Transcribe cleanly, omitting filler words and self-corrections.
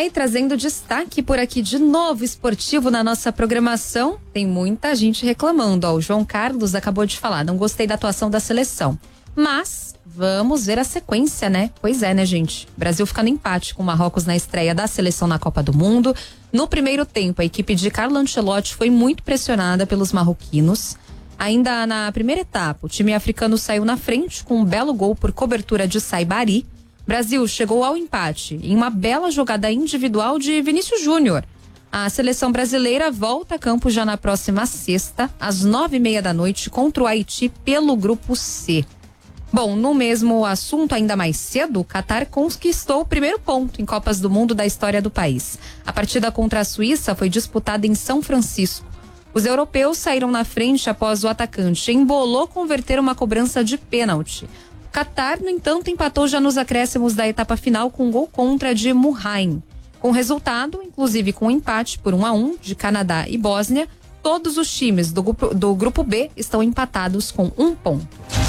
E trazendo destaque por aqui de novo esportivo na nossa programação, tem muita gente reclamando. O João Carlos acabou de falar, não gostei da atuação da seleção. Mas vamos ver a sequência, né? Pois é, né, gente? Brasil fica no empate com o Marrocos na estreia da seleção na Copa do Mundo. No primeiro tempo, a equipe de Carlo Ancelotti foi muito pressionada pelos marroquinos. Ainda na primeira etapa, o time africano saiu na frente com um belo gol por cobertura de Saibari. Brasil chegou ao empate em uma bela jogada individual de Vinícius Júnior. A seleção brasileira volta a campo já na próxima sexta, às 9:30 da noite, contra o Haiti pelo Grupo C. Bom, no mesmo assunto, ainda mais cedo, o Catar conquistou o primeiro ponto em Copas do Mundo da história do país. A partida contra a Suíça foi disputada em São Francisco. Os europeus saíram na frente após o atacante embolou converter uma cobrança de pênalti. Catar, no entanto, empatou já nos acréscimos da etapa final com um gol contra de Murraim. Com o resultado, inclusive com um empate por 1-1 de Canadá e Bósnia, todos os times do grupo B estão empatados com 1 ponto.